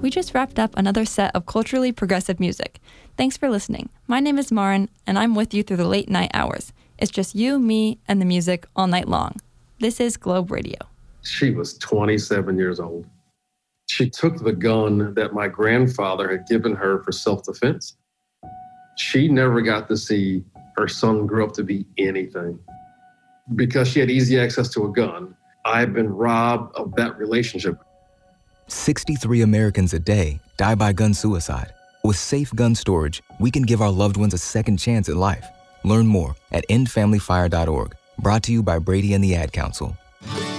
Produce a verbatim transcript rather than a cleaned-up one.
We just wrapped up another set of culturally progressive music. Thanks for listening. My name is Marin, and I'm with you through the late night hours. It's just you, me, and the music all night long. This is Globe Radio. She was twenty-seven years old. She took the gun that my grandfather had given her for self-defense. She never got to see her son grow up to be anything. Because she had easy access to a gun, I've been robbed of that relationship. sixty-three Americans a day die by gun suicide. With safe gun storage, we can give our loved ones a second chance at life. Learn more at end family fire dot org. Brought to you by Brady and the Ad Council.